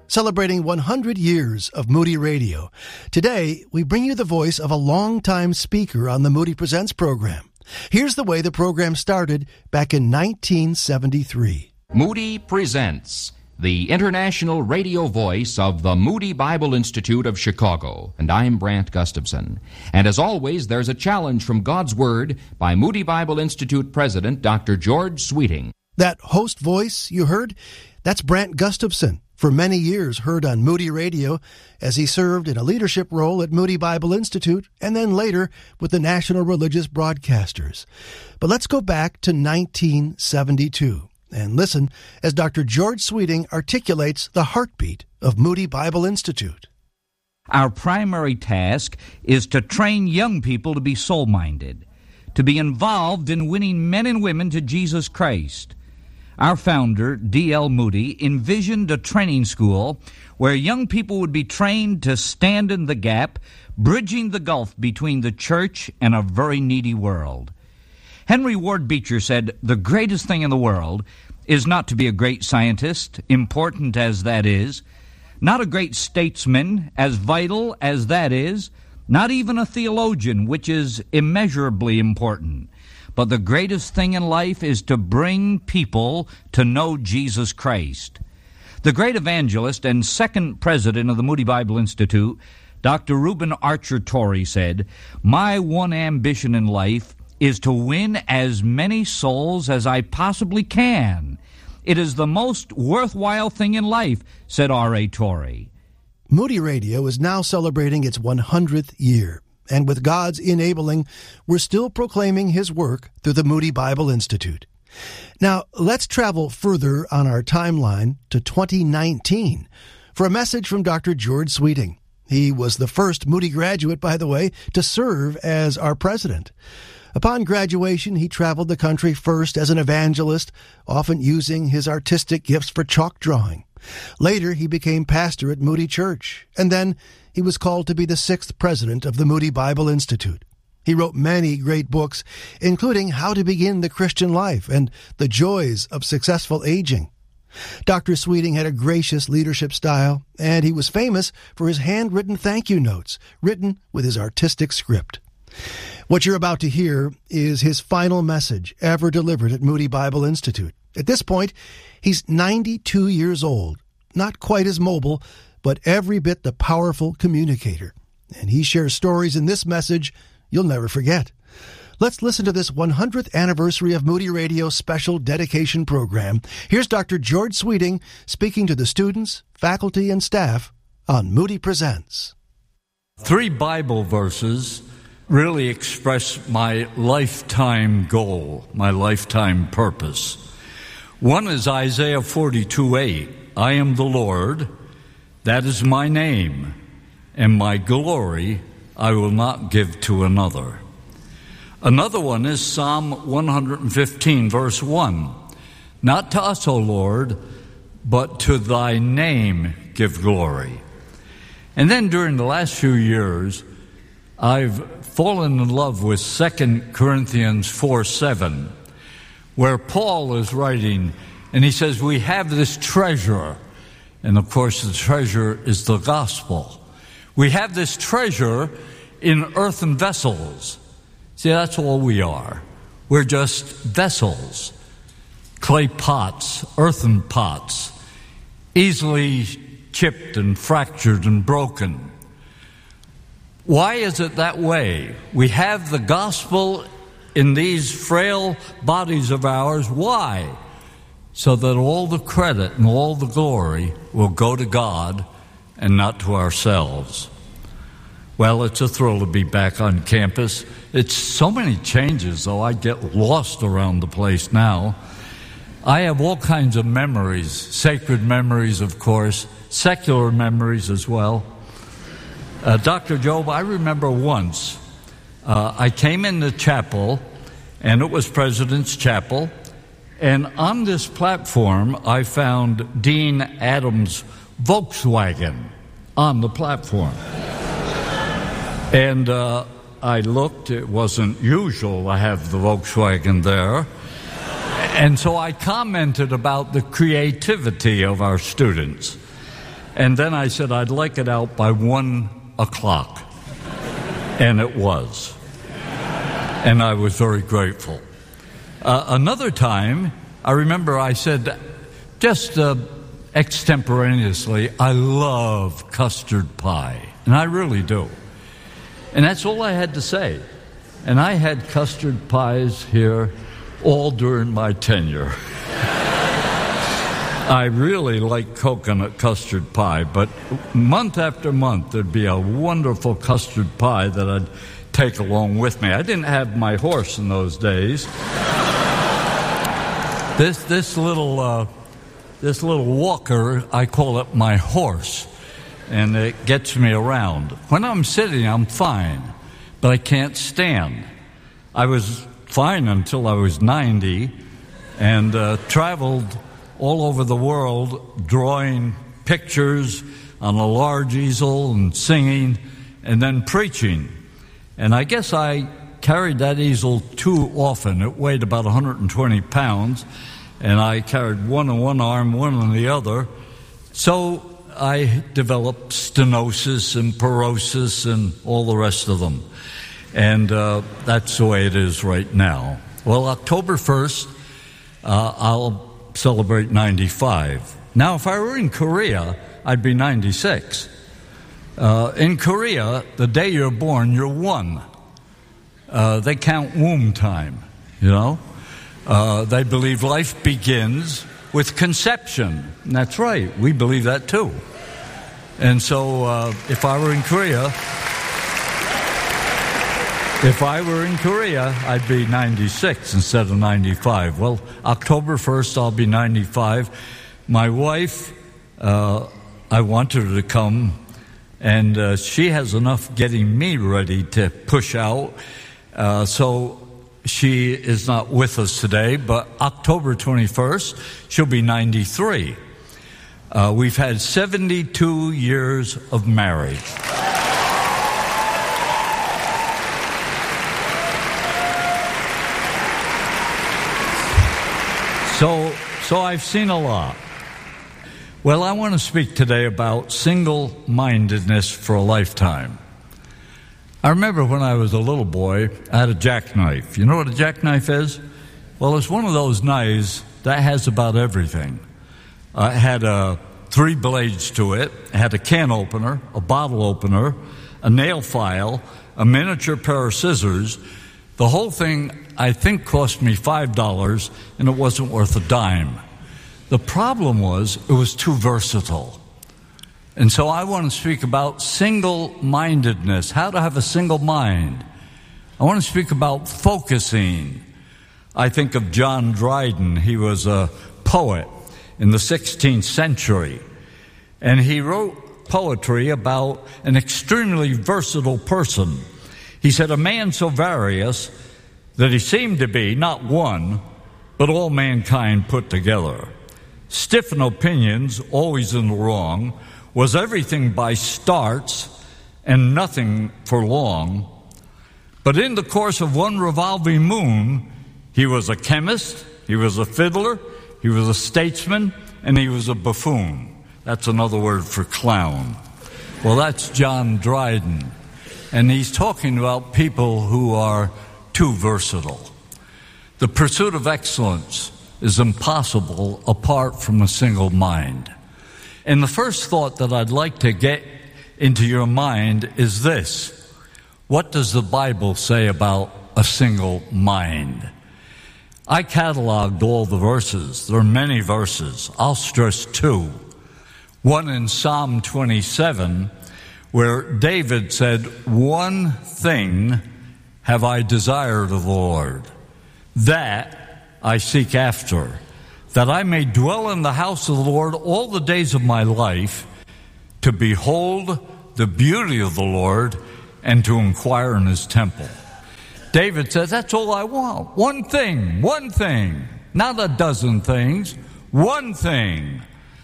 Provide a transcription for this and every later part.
celebrating 100 years of Moody Radio. Today, we bring you the voice of a longtime speaker on the Moody Presents program. Here's the way the program started back in 1973. Moody Presents, the international radio voice of the Moody Bible Institute of Chicago. And I'm Brant Gustafson. And as always, there's a challenge from God's Word by Moody Bible Institute President Dr. George Sweeting. That host voice you heard, that's Brant Gustafson. For many years heard on Moody Radio as he served in a leadership role at Moody Bible Institute and then later with the National Religious Broadcasters. But let's go back to 1972 and listen as Dr. George Sweeting articulates the heartbeat of Moody Bible Institute. Our primary task is to train young people to be soul-minded, to be involved in winning men and women to Jesus Christ. Our founder, D.L. Moody, envisioned a training school where young people would be trained to stand in the gap, bridging the gulf between the church and a very needy world. Henry Ward Beecher said, "The greatest thing in the world is not to be a great scientist, important as that is, not a great statesman, as vital as that is, not even a theologian, which is immeasurably important. But the greatest thing in life is to bring people to know Jesus Christ." The great evangelist and second president of the Moody Bible Institute, Dr. Reuben Archer Torrey, said, "My one ambition in life is to win as many souls as I possibly can. It is the most worthwhile thing in life," said R.A. Torrey. Moody Radio is now celebrating its 100th year. And with God's enabling, we're still proclaiming His work through the Moody Bible Institute. Now, let's travel further on our timeline to 2019 for a message from Dr. George Sweeting. He was the first Moody graduate, by the way, to serve as our president. Upon graduation, he traveled the country first as an evangelist, often using his artistic gifts for chalk drawing. Later, he became pastor at Moody Church, and then he was called to be the sixth president of the Moody Bible Institute. He wrote many great books, including How to Begin the Christian Life and The Joys of Successful Aging. Dr. Sweeting had a gracious leadership style, and he was famous for his handwritten thank you notes, written with his artistic script. What you're about to hear is his final message ever delivered at Moody Bible Institute. At this point, he's 92 years old, not quite as mobile, but every bit the powerful communicator. And he shares stories in this message you'll never forget. Let's listen to this 100th anniversary of Moody Radio special dedication program. Here's Dr. George Sweeting speaking to the students, faculty, and staff on Moody Presents. 3 Bible verses really express my lifetime goal, my lifetime purpose. One is Isaiah 42:8. "I am the Lord, that is my name, and my glory I will not give to another." Another one is Psalm 115, verse 1. "Not to us, O Lord, but to thy name give glory." And then during the last few years, I've fallen in love with 2 Corinthians 4:7, where Paul is writing, and he says, "We have this treasure," and of course the treasure is the gospel. "We have this treasure in earthen vessels." See, that's all we are. We're just vessels, clay pots, earthen pots, easily chipped and fractured and broken. Why is it that way? We have the gospel in these frail bodies of ours. Why? So that all the credit and all the glory will go to God and not to ourselves. Well, it's a thrill to be back on campus. It's so many changes, though. I get lost around the place now. I have all kinds of memories, sacred memories, of course, secular memories as well. Dr. Job, I remember once I came in the chapel, and it was President's Chapel, and on this platform I found Dean Adams' Volkswagen on the platform. And I looked, it wasn't usual to have the Volkswagen there. And so I commented about the creativity of our students. And then I said I'd like it out by 1 o'clock. And it was. And I was very grateful. Another time, I remember I said, just extemporaneously, I love custard pie. And I really do. And that's all I had to say. And I had custard pies here all during my tenure. I really like coconut custard pie, but month after month there'd be a wonderful custard pie that I'd take along with me. I didn't have my horse in those days. This little walker, I call it my horse, and it gets me around. When I'm sitting, I'm fine, but I can't stand. I was fine until I was 90 and traveled all over the world drawing pictures on a large easel and singing and then preaching. And I guess I carried that easel too often. It weighed about 120 pounds, and I carried one on one arm, one on the other. So I developed stenosis and porosis and all the rest of them. And that's the way it is right now. Well, October 1st, I'll celebrate 95. Now, if I were in Korea, I'd be 96. In Korea, the day you're born, you're 1. They count womb time, you know. They believe life begins with conception. And that's right, we believe that too. And so if I were in Korea, I'd be 96 instead of 95. Well, October 1st, I'll be 95. My wife, I want her to come, and she has enough getting me ready to push out. So she is not with us today, but October 21st, she'll be 93. We've had 72 years of marriage. So I've seen a lot. Well, I want to speak today about single-mindedness for a lifetime. I remember when I was a little boy, I had a jackknife. You know what a jackknife is? Well, it's one of those knives that has about everything. It had 3 blades to it. It had a can opener, a bottle opener, a nail file, a miniature pair of scissors. The whole thing, I think, cost me $5, and it wasn't worth a dime. The problem was it was too versatile. And so I want to speak about single-mindedness, how to have a single mind. I want to speak about focusing. I think of John Dryden. He was a poet in the 16th century, and he wrote poetry about an extremely versatile person. He said, a man so various that he seemed to be not one, but all mankind put together. Stiff in opinions, always in the wrong, was everything by starts and nothing for long. But in the course of one revolving moon, he was a chemist, he was a fiddler, he was a statesman, and he was a buffoon. That's another word for clown. Well, that's John Dryden. And he's talking about people who are too versatile. The pursuit of excellence is impossible apart from a single mind. And the first thought that I'd like to get into your mind is this. What does the Bible say about a single mind? I cataloged all the verses. There are many verses. I'll stress 2. One in Psalm 27, where David said, one thing have I desired of the Lord, that I seek after, that I may dwell in the house of the Lord all the days of my life, to behold the beauty of the Lord and to inquire in his temple. David says, that's all I want. One thing, not a dozen things, one thing.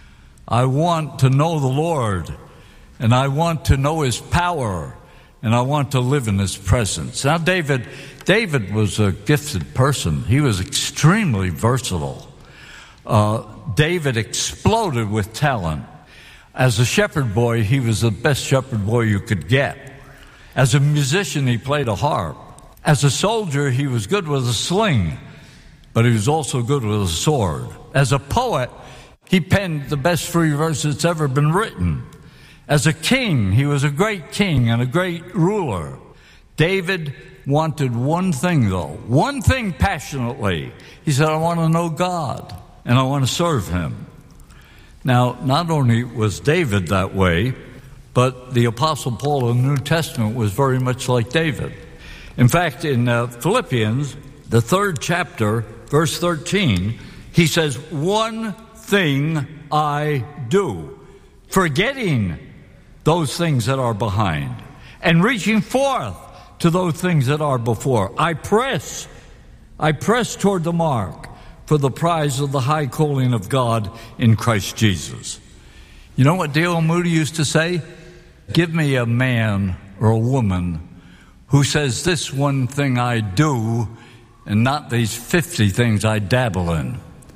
I want to know the Lord, and I want to know his power, and I want to live in his presence. Now, David was a gifted person. He was extremely versatile. David exploded with talent. As a shepherd boy, he was the best shepherd boy you could get. As a musician, he played a harp. As a soldier, he was good with a sling, but he was also good with a sword. As a poet, he penned the best free verse that's ever been written. As a king, he was a great king and a great ruler. David wanted one thing, though, one thing passionately. He said, I want to know God, and I want to serve him. Now, not only was David that way, but the Apostle Paul in the New Testament was very much like David. In fact, in Philippians, the 3rd chapter, verse 13, he says, one thing I do, forgetting those things that are behind, and reaching forth to those things that are before. I press toward the mark for the prize of the high calling of God in Christ Jesus. You know what D.L. Moody used to say? Give me a man or a woman who says this one thing I do and not these 50 things I dabble in.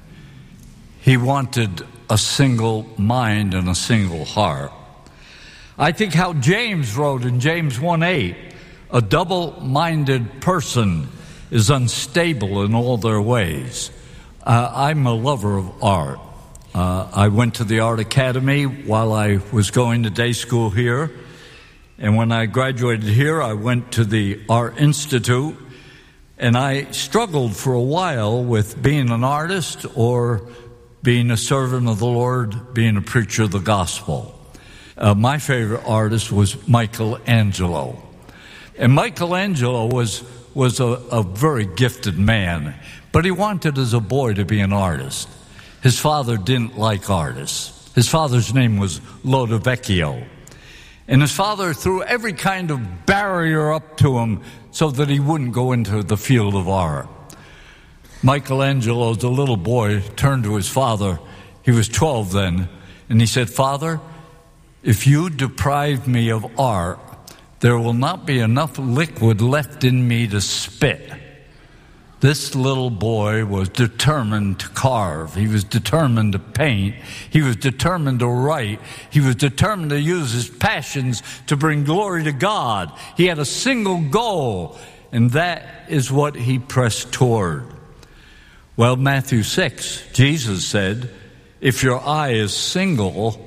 He wanted a single mind and a single heart. I think how James wrote in James 1:8, a double-minded person is unstable in all their ways. I'm a lover of art. I went to the Art Academy while I was going to day school here. And when I graduated here, I went to the Art Institute. And I struggled for a while with being an artist or being a servant of the Lord, being a preacher of the gospel. My favorite artist was Michelangelo. And Michelangelo was a very gifted man, but he wanted as a boy to be an artist. His father didn't like artists. His father's name was Lodovico. And his father threw every kind of barrier up to him so that he wouldn't go into the field of art. Michelangelo, as a little boy, turned to his father. He was 12 then, and he said, Father, if you deprive me of art, there will not be enough liquid left in me to spit. This little boy was determined to carve. He was determined to paint. He was determined to write. He was determined to use his passions to bring glory to God. He had a single goal, and that is what he pressed toward. Well, Matthew 6, Jesus said, if your eye is single,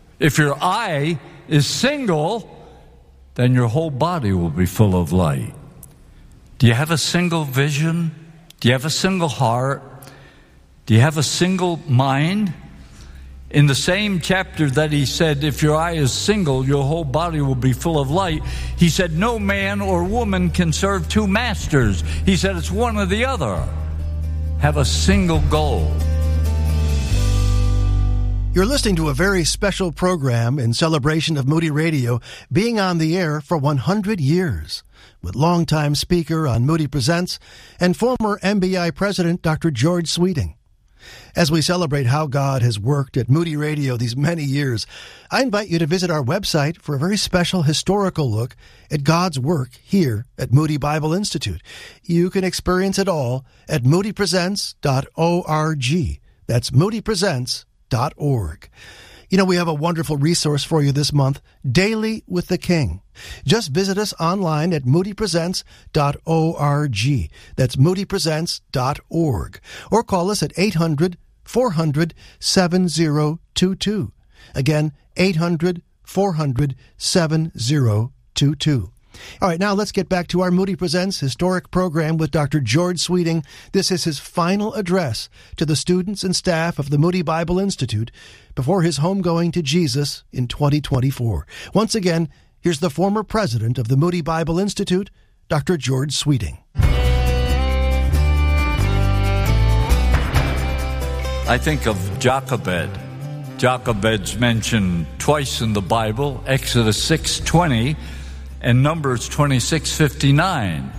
then your whole body will be full of light. Do you have a single vision? Do you have a single heart? Do you have a single mind? In the same chapter that he said, if your eye is single, your whole body will be full of light, he said, no man or woman can serve two masters. He said, it's one or the other. Have a single goal. You're listening to a very special program in celebration of Moody Radio being on the air for 100 years with longtime speaker on Moody Presents and former MBI President Dr. George Sweeting. As we celebrate how God has worked at Moody Radio these many years, I invite you to visit our website for a very special historical look at God's work here at Moody Bible Institute. You can experience it all at moodypresents.org. That's moodypresents.org. You know, we have a wonderful resource for you this month, Daily with the King. Just visit us online at moodypresents.org. That's moodypresents.org. Or call us at 800-400-7022. Again, 800-400-7022. All right, now let's get back to our Moody Presents historic program with Dr. George Sweeting. This is his final address to the students and staff of the Moody Bible Institute before his homegoing to Jesus in 2024. Once again, here's the former president of the Moody Bible Institute, Dr. George Sweeting. I think of Jochebed. Jochebed's mentioned twice in the Bible, Exodus 6:20 and Numbers 26:59.